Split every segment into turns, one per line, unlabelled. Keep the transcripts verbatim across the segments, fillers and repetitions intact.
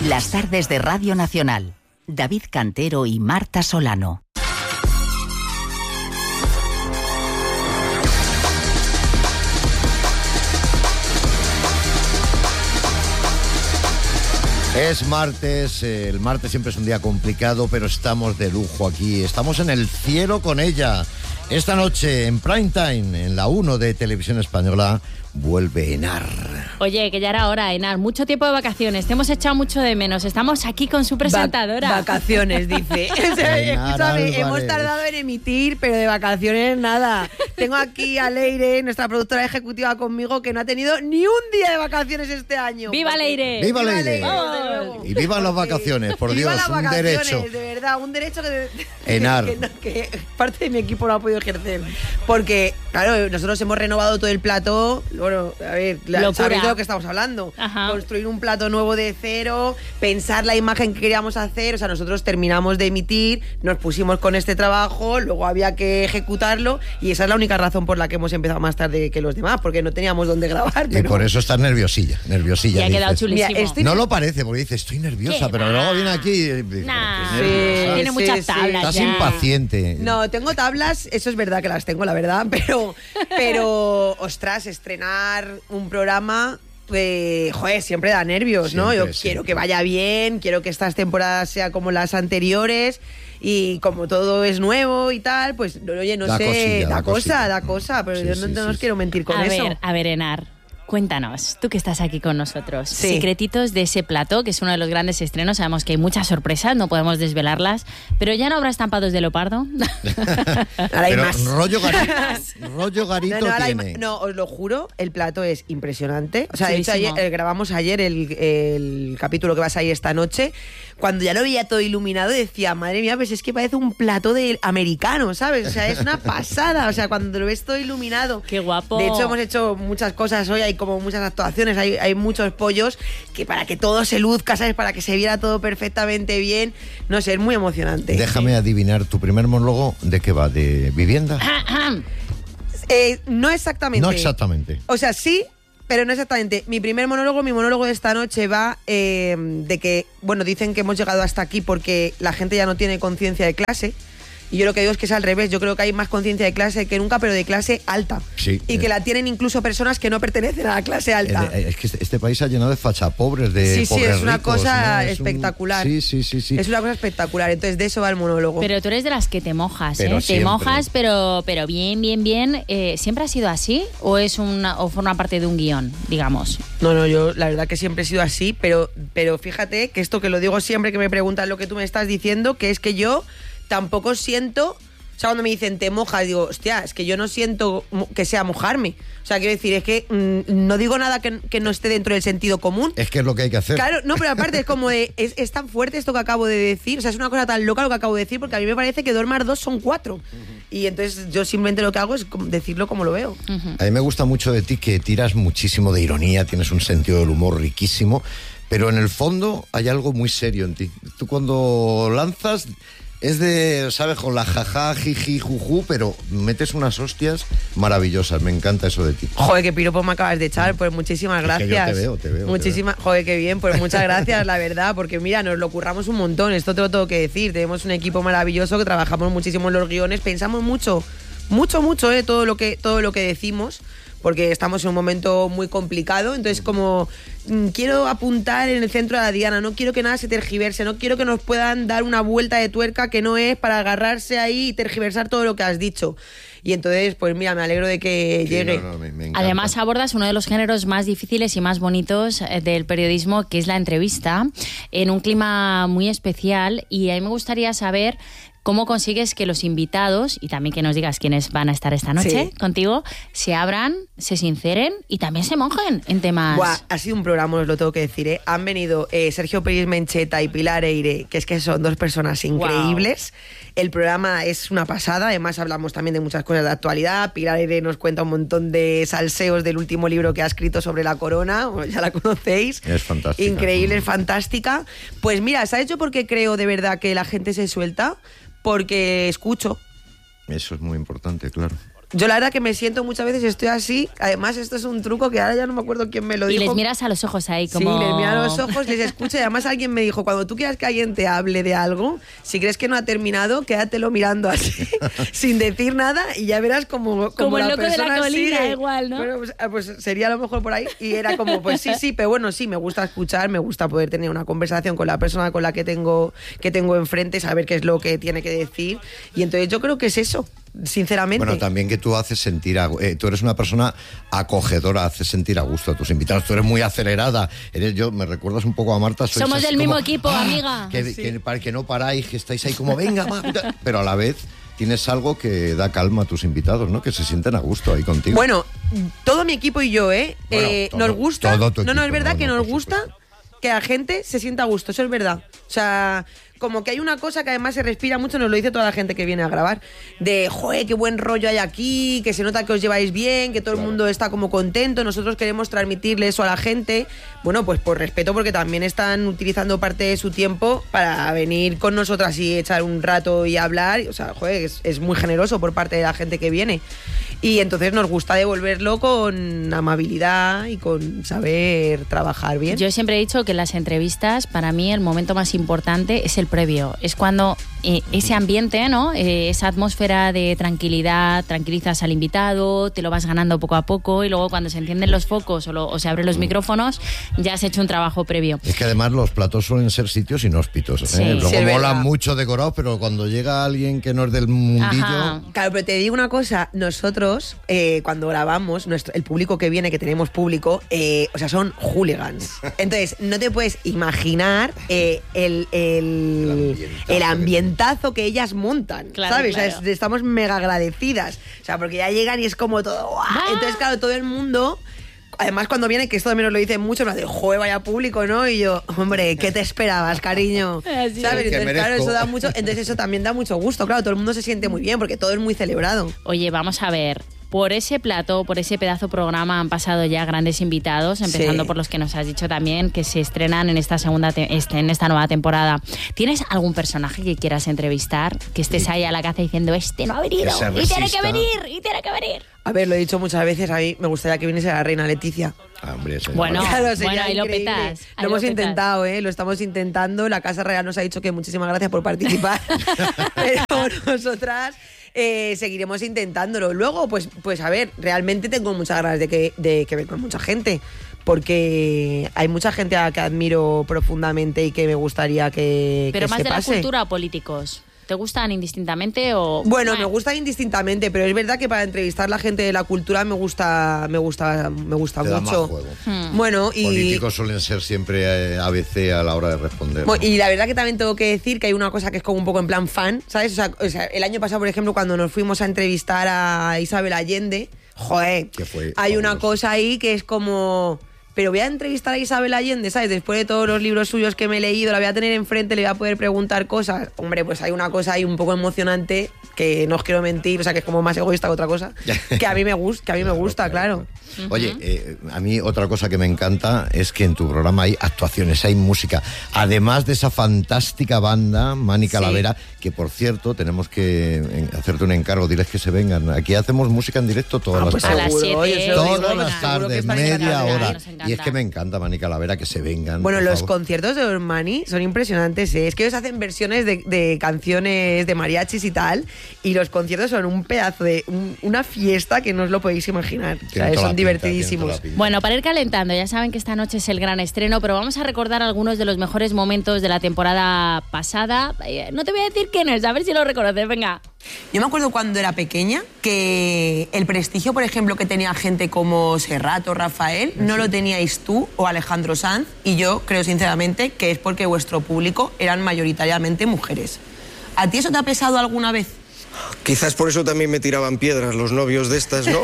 Las tardes de Radio Nacional. David Cantero y Marta Solano.
Es martes, el martes siempre es un día complicado, pero estamos de lujo aquí. Estamos en el cielo con ella. Esta noche, en prime time, en la uno de Televisión Española, vuelve Enar.
Oye, que ya era hora, Enar. Mucho tiempo de vacaciones. Te hemos echado mucho de menos. Estamos aquí con su presentadora.
Va- vacaciones, dice. O sea,
Enar
escúchame,
Álvarez.
hemos tardado en emitir, pero de vacaciones nada. Tengo aquí a Leire, nuestra productora ejecutiva conmigo, que no ha tenido ni un día de vacaciones este año.
¡Viva Leire!
¡Viva Leire!
desde luego.
Y vivan las vacaciones, por
Viva
Dios,
las
un
vacaciones,
derecho.
de verdad, un derecho que,
Enar.
que, no- que parte de mi equipo no ha podido ejercer. Porque, claro, nosotros hemos renovado todo el plató. Bueno, a ver, la-
Locura.
sabéis de lo que estamos hablando.
Ajá.
Construir un plato nuevo de cero, pensar la imagen que queríamos hacer. O sea, nosotros terminamos de emitir, nos pusimos con este trabajo, luego había que ejecutarlo, y esa es la única razón por la que hemos empezado más tarde que los demás, porque no teníamos dónde grabar.
Y
pero-
por eso estás nerviosilla, nerviosilla.
Y ha quedado
dices.
chulísimo.
Mira, estoy-
No lo parece, porque dices, estoy nerviosa,
¿Qué
pero
va?
luego viene aquí y dice,
Nah,
"Qué nerviosa".
tiene
sí,
muchas
sí.
tablas
Estás
ya.
impaciente.
No, tengo tablas, eso es verdad que las tengo, la verdad, pero, pero ostras, estrenar un programa, eh, joder, siempre da nervios, ¿no?
Siempre,
Yo
siempre.
quiero que vaya bien, quiero que estas temporadas sean como las anteriores, y como todo es nuevo y tal, pues, oye, no
Da
sé,
cosilla,
da
da
cosa,
cosilla.
da cosa, pero
Sí,
yo no,
sí,
no
sí,
os
sí.
quiero mentir con
a
eso.
ver, a ver, Enar. Cuéntanos, tú que estás aquí con nosotros,
Sí.
secretitos de ese plató, que es uno de los grandes estrenos. Sabemos que hay muchas sorpresas, no podemos desvelarlas, pero ya no habrá estampados de leopardo.
Ahora hay
Pero
más.
rollo garito, rollo garito
No, no, ahora hay
tiene.
ma- no, os lo juro, el plato es impresionante. O sea, de hecho,
Chulísimo.
ayer, eh, grabamos ayer el, el capítulo que va a salir esta noche. Cuando ya lo veía todo iluminado, decía, madre mía, pues es que parece un plato de americano, ¿sabes? O sea, es una pasada. O sea, cuando lo ves todo iluminado.
¡Qué guapo!
De hecho, hemos hecho muchas cosas hoy, hay como muchas actuaciones, hay, hay muchos pollos, que para que todo se luzca, ¿sabes? Para que se viera todo perfectamente bien. No sé, es muy emocionante.
Déjame adivinar, tu primer monólogo, ¿de qué va? ¿De vivienda?
Eh, no exactamente.
No exactamente.
O sea, sí, pero no exactamente. Mi primer monólogo, mi monólogo de esta noche va eh, de que, bueno, dicen que hemos llegado hasta aquí porque la gente ya no tiene conciencia de clase. Y yo lo que digo es que es al revés. Yo creo que hay más conciencia de clase que nunca, pero de clase alta.
Sí.
Y que la tienen incluso personas que no pertenecen a la clase alta.
Eh, eh, Es que este, este país ha llenado de fachapobres, de
Sí, sí,
pobres
es una
ricos,
cosa
¿no? Es un-
espectacular.
Sí, sí, sí, sí.
Es una cosa espectacular. Entonces, de eso va el monólogo.
Pero tú eres de las que te mojas,
Pero
¿eh? Te
siempre.
mojas, pero, pero bien, bien, bien. Eh, ¿Siempre ha sido así o es una, o forma parte de un guión, digamos?
No, no, yo la verdad que siempre he sido así, pero, pero fíjate que esto que lo digo siempre que me preguntan lo que tú me estás diciendo, que es que yo tampoco siento... O sea, cuando me dicen te mojas, digo, hostia, es que yo no siento mo- que sea mojarme. O sea, quiero decir, es que mm, no digo nada que, que no esté dentro del sentido común.
Es que es lo que hay que hacer.
Claro, no, pero aparte es como de, es, es tan fuerte esto que acabo de decir, o sea, es una cosa tan loca lo que acabo de decir, porque a mí me parece que dos más dos son cuatro. Y entonces yo simplemente lo que hago es como decirlo como lo veo.
A mí me gusta mucho de ti que tiras muchísimo de ironía, tienes un sentido del humor riquísimo, pero en el fondo hay algo muy serio en ti. Tú cuando lanzas es de, ¿sabes? Con la jaja, jiji, juju, pero metes unas hostias maravillosas. Me encanta eso de ti.
Joder, qué piropo me acabas de echar, pues muchísimas
Es que
gracias.
yo te veo, te veo, te
Muchísimas, joder, qué bien, pues muchas gracias, la verdad, porque mira, nos lo curramos un montón, esto te lo tengo que decir. Tenemos un equipo maravilloso que trabajamos muchísimo en los guiones, pensamos mucho, mucho, mucho, eh, todo lo que, todo lo que decimos, porque estamos en un momento muy complicado, entonces como mm, quiero apuntar en el centro de la diana, no quiero que nada se tergiverse, no quiero que nos puedan dar una vuelta de tuerca que no es para agarrarse ahí y tergiversar todo lo que has dicho. Y entonces, pues mira, me alegro de que
Sí,
llegue.
no, no, me- me encanta.
Además abordas uno de los géneros más difíciles y más bonitos eh, del periodismo, que es la entrevista, en un clima muy especial. Y a mí me gustaría saber cómo consigues que los invitados, y también que nos digas quiénes van a estar esta noche
Sí.
contigo, se abran, se sinceren y también se mojen en temas...
Buah, ha sido un programa, os lo tengo que decir, ¿eh? Han venido eh, Sergio Pérez Mencheta y Pilar Eire, que es que son dos personas increíbles. El programa es una pasada, además hablamos también de muchas cosas de actualidad. Pilar Eire nos cuenta un montón de salseos del último libro que ha escrito sobre la corona, bueno, ya la conocéis.
Es fantástica.
Increíble, es fantástica. Pues mira, ¿sabes yo por qué creo de verdad que la gente se suelta? Porque escucho.
Eso es muy importante, claro.
Yo la verdad que me siento muchas veces, estoy así. Además, esto es un truco que ahora ya no me acuerdo quién me lo
y
dijo.
Y les miras a los ojos ahí como...
Sí, les miro a los ojos, les escucho. Y además alguien me dijo, cuando tú quieras que alguien te hable de algo, si crees que no ha terminado, quédatelo mirando así, sin decir nada, y ya verás como... Como,
como el
la
loco de la colina,
sigue.
igual, ¿no?
Bueno, pues, pues sería a lo mejor por ahí. Y era como, pues sí, sí, pero bueno, sí, me gusta escuchar, me gusta poder tener una conversación con la persona con la que tengo, que tengo enfrente, saber qué es lo que tiene que decir. Y entonces yo creo que es eso. Sinceramente.
Bueno, también que tú haces sentir, a, eh, tú eres una persona acogedora, haces sentir a gusto a tus invitados, tú eres muy acelerada, eres yo, me recuerdas un poco a Marta. Sois
Somos del
como,
mismo equipo,
¡ah!
amiga.
Que,
sí.
que, que no paráis, que estáis ahí como, venga, Marta. Pero a la vez tienes algo que da calma a tus invitados, ¿no? Que se sienten a gusto ahí contigo.
Bueno, todo mi equipo y yo, ¿eh?
Bueno,
eh
todo,
nos gusta.
todo tu
no, no, es
equipo,
verdad
no,
que
no,
nos
por
gusta
supuesto.
que la gente se sienta a gusto, eso es verdad. O sea, como que hay una cosa que además se respira mucho, nos lo dice toda la gente que viene a grabar, de, joder, qué buen rollo hay aquí, que se nota que os lleváis bien, que todo
Claro.
el mundo está como contento, nosotros queremos transmitirle eso a la gente, bueno, pues por respeto, porque también están utilizando parte de su tiempo para venir con nosotras y echar un rato y hablar, o sea, joder, es, es muy generoso por parte de la gente que viene. Y entonces nos gusta devolverlo con amabilidad y con saber trabajar bien.
Yo siempre he dicho que en las entrevistas, para mí, el momento más importante es el previo. Es cuando eh, ese ambiente, ¿no? Eh, esa atmósfera de tranquilidad, tranquilizas al invitado, te lo vas ganando poco a poco y luego cuando se encienden los focos o, lo, o se abren los micrófonos, ya has hecho un trabajo previo.
Es que además los platos suelen ser sitios inhóspitos, ¿eh?
Sí.
Luego
Sí, es
molan
verdad.
mucho decorados, pero cuando llega alguien que no es del mundillo...
Ajá.
Claro, pero te digo una cosa, nosotros eh, cuando grabamos, nuestro, el público que viene, que tenemos público, eh, o sea, son hooligans. Entonces, no te puedes imaginar eh, el, el, el ambientazo que ellas montan,
Claro,
¿sabes?
claro.
O sea, es- estamos mega agradecidas. O sea, porque ya llegan y es como todo... ¡guau!
¡Ah!
Entonces, claro, todo el mundo... Además, cuando viene, que esto también nos lo dicen mucho, me hace, joder, vaya público, ¿no? Y yo, hombre, ¿qué te esperabas, cariño?
Así
¿Sabes?
es.
Que
Entonces, claro,
merezco.
eso da mucho, entonces eso también da mucho gusto, claro, todo el mundo se siente muy bien, porque todo es muy celebrado.
Oye, vamos a ver. Por ese plato, por ese pedazo programa han pasado ya grandes invitados, empezando
Sí.
por los que nos has dicho también que se estrenan en esta segunda te- este, en esta nueva temporada. ¿Tienes algún personaje que quieras entrevistar? Que estés ahí a la caza diciendo, este no ha venido,
Que se
y tiene que
resista.
venir, y tiene que venir.
A ver, lo he dicho muchas veces, a mí me gustaría que viniese la reina Leticia.
Ah, hombre, eso es
Bueno,
maravilloso.
Claro, sería
bueno, ahí lo
increíble.
petas, ahí
Lo hemos
lo petas.
intentado, ¿eh? Lo estamos intentando. La Casa Real nos ha dicho que muchísimas gracias por participar. Pero nosotras eh, seguiremos intentándolo. Luego, pues, pues a ver, realmente tengo muchas ganas de que, de que ver con mucha gente. Porque hay mucha gente a la que admiro profundamente y que me gustaría que,
Pero
que
más
se
de la
pase.
cultura o políticos. ¿Te gustan indistintamente o...?
Bueno, me gustan indistintamente, pero es verdad que para entrevistar a la gente de la cultura me gusta, me gusta, me gusta
Te da
mucho.
más juego.
Hmm.
Bueno, y
Políticos suelen ser siempre eh, A B C a la hora de responder.
Bueno,
¿no?
y la verdad que también tengo que decir que hay una cosa que es como un poco en plan fan, ¿sabes? O sea, o sea, el año pasado, por ejemplo, cuando nos fuimos a entrevistar a Isabel Allende, joder,
Que fue
hay una
fabuloso.
cosa ahí que es como... Pero voy a entrevistar a Isabel Allende, ¿sabes? Después de todos los libros suyos que me he leído, la voy a tener enfrente, le voy a poder preguntar cosas. Hombre, pues hay una cosa ahí un poco emocionante que no os quiero mentir, o sea, que es como más egoísta que otra cosa, que a mí me gusta, que a mí me gusta, claro.
Oye, eh, a mí otra cosa que me encanta es que en tu programa hay actuaciones, hay música. Además de esa fantástica banda, Mani Calavera, que por cierto, tenemos que eh, hacerte un encargo, diles que se vengan. Aquí hacemos música en directo todas
Ah,
las
pues
A
tardes.
las
seguro,
siete,
yo se lo digo,
Todas
venga,
las
seguro que
tardes,
están
media
encantados.
hora.
Nos encanta.
Y es que me encanta Mani Calavera, que se vengan.
Bueno,
por
los
favor.
conciertos de Mani son impresionantes, ¿eh? Es que ellos hacen versiones de, de canciones de mariachis y tal, y los conciertos son un pedazo de un- una fiesta que no os lo podéis imaginar. O sea,
Tienen toda
son
la pinta,
divertidísimos.
tienen toda la pinta.
Bueno, para ir calentando, ya saben que esta noche es el gran estreno, pero vamos a recordar algunos de los mejores momentos de la temporada pasada. Eh, No te voy a decir quiénes, a ver si lo reconoces, venga.
Yo me acuerdo cuando era pequeña que el prestigio, por ejemplo, que tenía gente como Serrat o Rafael, no lo teníais tú o Alejandro Sanz, y yo creo sinceramente que es porque vuestro público eran mayoritariamente mujeres. ¿A ti eso te ha pesado alguna vez?
Quizás por eso también me tiraban piedras los novios de estas, ¿no?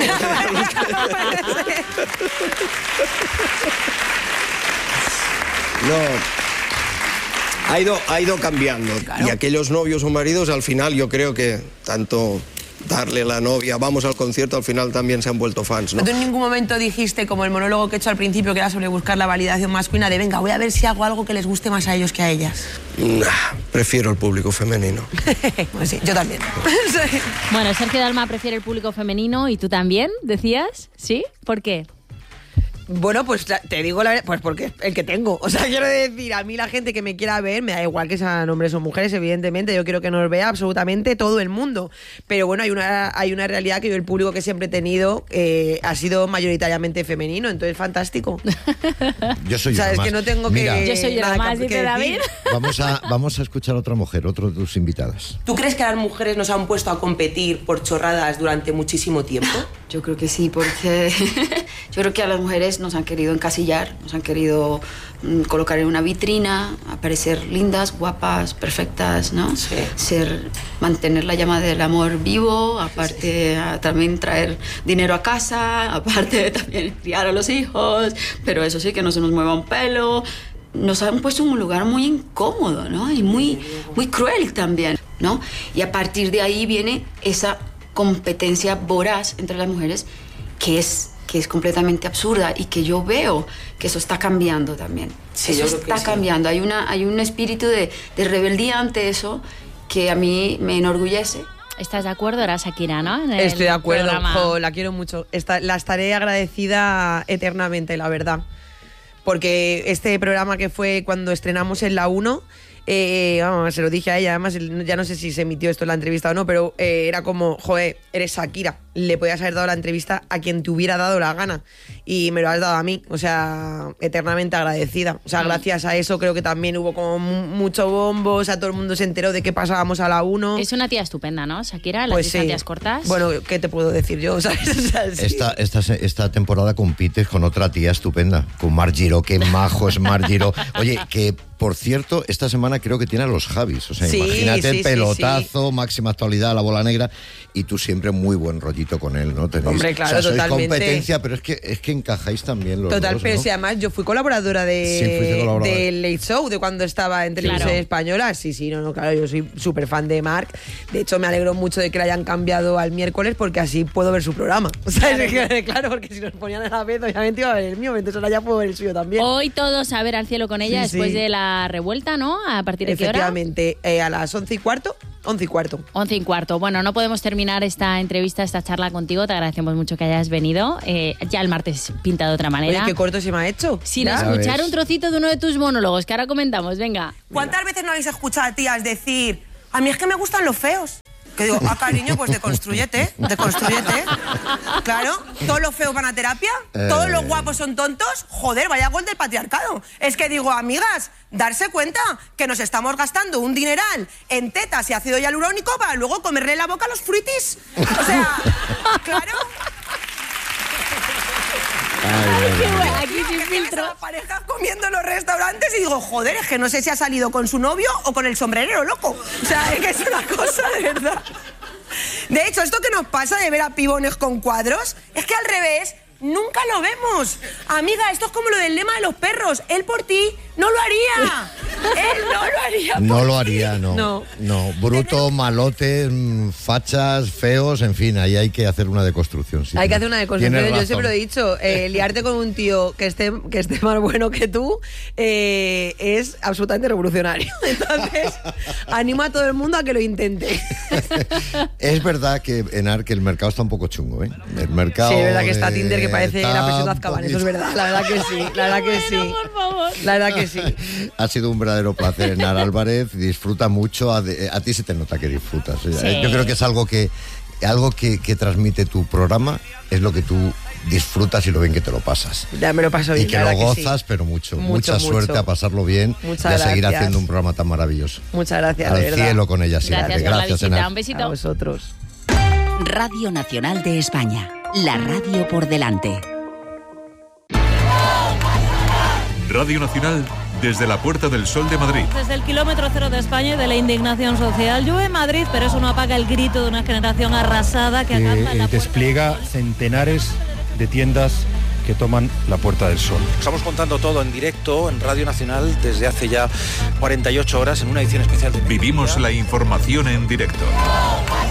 No, ha ido, ha ido cambiando. Y aquellos novios o maridos, al final, yo creo que tanto darle la novia, vamos al concierto, al final también se han vuelto fans, ¿no?
¿Tú en ningún momento dijiste, como el monólogo que he hecho al principio, que era sobre buscar la validación masculina, de venga, voy a ver si hago algo que les guste más a ellos que a ellas?
Nah, prefiero el público femenino.
Pues sí, yo también.
Bueno, Sergio Dalma prefiere el público femenino y tú también, decías, ¿sí? ¿Por qué?
Bueno, pues te digo la verdad, pues porque el que tengo. O sea, quiero decir, a mí la gente que me quiera ver, me da igual que sean hombres o mujeres, evidentemente. Yo quiero que nos vea absolutamente todo el mundo. Pero bueno, hay una, hay una realidad que yo, el público que siempre he tenido, eh, ha sido mayoritariamente femenino. Entonces, fantástico.
Yo soy
o sea,
una
es
más.
que no tengo
Mira,
que.
Yo soy yo
nada
la más,
que
dice David.
decir.
Vamos a, vamos a escuchar a otra mujer, otro de tus invitadas.
¿Tú crees que las mujeres nos han puesto a competir por chorradas durante muchísimo tiempo?
Yo creo que sí, porque yo creo que a las mujeres nos han querido encasillar, nos han querido mm, colocar en una vitrina, aparecer lindas, guapas, perfectas, ¿no?
Sí.
Ser, mantener la llama del amor vivo, aparte sí. a, también traer dinero a casa, aparte también criar a los hijos, pero eso sí, que no se nos mueva un pelo. Nos han puesto en un lugar muy incómodo, ¿no? Y muy, muy cruel también, ¿no? Y a partir de ahí viene esa competencia voraz entre las mujeres que es, que es completamente absurda y que yo veo que eso está cambiando también.
Sí,
eso
yo creo
está
que sí.
cambiando. Hay, una, hay un espíritu de, de rebeldía ante eso que a mí me enorgullece.
¿Estás de acuerdo? Era Shakira, ¿no? En el
Estoy de acuerdo, jo, la quiero mucho. Esta, la estaré agradecida eternamente, la verdad. Porque este programa que fue cuando estrenamos en la uno, eh, vamos, se lo dije a ella, además ya no sé si se emitió esto en la entrevista o no, pero eh, era como, joder, eres Shakira, le podías haber dado la entrevista a quien te hubiera dado la gana y me lo has dado a mí, o sea, eternamente agradecida. O sea, gracias a eso creo que también hubo como mucho bombo, o sea, todo el mundo se enteró de que pasábamos a la uno.
Es una tía estupenda, ¿no, Shakira? Las
Pues sí.
distancias cortas.
Bueno, ¿qué te puedo decir yo? ¿Sabes? O sea, sí.
Esta, esta, esta temporada compites con otra tía estupenda, con Mar Giró, qué majo es Mar Giró. Oye, que por cierto, esta semana creo que tiene a los Javis, o sea,
Sí,
imagínate
sí,
el
sí,
pelotazo, máxima actualidad, la bola negra, y tú siempre muy buen rollito con él, ¿no? Tenéis,
Hombre, claro,
o sea, sois
totalmente.
competencia, pero es que, es que encajáis también los
Total,
dos,
pero
¿no?
si además yo fui colaboradora de,
Sí, fuiste colaboradora.
del Late Show, de cuando estaba en Televisión
Claro.
Española. Sí, sí, no, no, claro, yo soy súper fan de Marc. De hecho, me alegro mucho de que le hayan cambiado al miércoles porque así puedo ver su programa. O sea, es que, claro, porque si nos ponían a la vez, obviamente iba a ver el mío, entonces ahora ya puedo ver el suyo también.
Hoy todos a ver al cielo con ella
Sí,
después
sí.
de la revuelta, ¿no? ¿A partir de qué hora?
Efectivamente, eh, a las once y cuarto, once y cuarto.
Once y cuarto. Bueno, no podemos terminar esta entrevista, esta charla contigo. Te agradecemos mucho que hayas venido. Eh, ya el martes pinta de otra manera.
Oye, qué corto se me ha hecho.
Sin
¿Ya?
escuchar
ves.
un trocito de uno de tus monólogos, que ahora comentamos. Venga.
¿Cuántas veces no habéis escuchado a tías decir, a mí es que me gustan los feos? Que digo, ah, cariño, pues deconstrúyete, deconstrúyete. Claro, todos los feos van a terapia, todos los guapos son tontos. Joder, vaya gol del patriarcado. Es que digo, amigas, darse cuenta que nos estamos gastando un dineral en tetas y ácido hialurónico para luego comerle la boca a los fruitis. O sea, claro.
Aquí sin
Que ves
filtro.
a las parejas comiendo en los restaurantes y digo, joder, es que no sé si ha salido con su novio o con el sombrerero loco. O sea, es que es una cosa de verdad. De hecho, esto que nos pasa de ver a pibones con cuadros, es que al revés, nunca lo vemos. Amiga, esto es como lo del lema de los perros. Él por ti no lo haría. Él no lo haría por
No lo
ti.
haría, no.
No.
No, bruto, malotes, mm, fachas, feos, en fin, ahí hay que hacer una deconstrucción. Sí,
Hay que hacer una deconstrucción.
tienes
Yo
razón.
siempre lo he dicho, eh, liarte con un tío que esté, que esté más bueno que tú eh, es absolutamente revolucionario. Entonces, animo a todo el mundo a que lo intente.
Es verdad que en Arc el mercado está un poco chungo, ¿eh? El mercado.
Sí, es verdad que está
de-
Tinder que parece
está
la presión de
un
Azkaban,
poquito-
eso es verdad. La verdad que sí, la verdad que sí.
Por favor.
La verdad que sí.
Ha sido un verdadero placer, Enar Álvarez. Disfruta mucho. A, a ti se te nota que disfrutas.
Sí.
Yo creo que es algo que algo que, que transmite tu programa, es lo que tú disfrutas y lo bien que te lo pasas.
Ya me lo paso bien.
Y que
la
lo
verdad
gozas,
sí.
pero mucho.
Mucho,
Mucha suerte
mucho.
a pasarlo bien
Muchas
y a seguir
gracias.
haciendo un programa tan maravilloso.
Muchas gracias,
Al
de verdad.
cielo con ella siempre.
Gracias por la
Gracias,
visita.
Enar.
Un besito.
A vosotros.
Radio Nacional de España. La radio por delante.
Radio Nacional desde la Puerta del Sol de Madrid.
Desde el kilómetro cero de España y de la indignación social. Llueve en Madrid, pero eso no apaga el grito de una generación arrasada que acampa en la
que
puerta
despliega
del sol.
centenares de tiendas que toman la Puerta del Sol.
Estamos contando todo en directo en Radio Nacional desde hace ya cuarenta y ocho horas en una edición especial de
Vivimos la información en directo.